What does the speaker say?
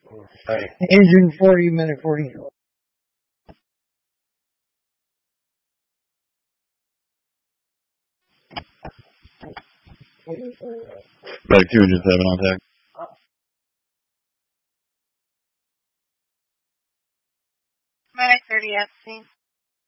Engine 40, minute 40. Back 2 engine 7 on tag. Minute 30 at scene.